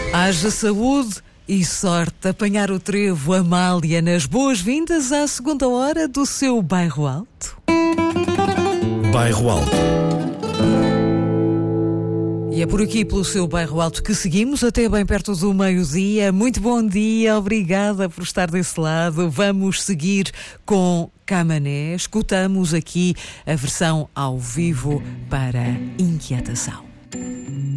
Haja saúde e sorte. Apanhar o trevo, Amália, nas boas-vindas à segunda hora do seu Bairro Alto. Bairro Alto. E é por aqui, pelo seu Bairro Alto, que seguimos até bem perto do meio-dia. Muito bom dia, obrigada por estar desse lado. Vamos seguir com Camané. Escutamos aqui a versão ao vivo para Inquietação.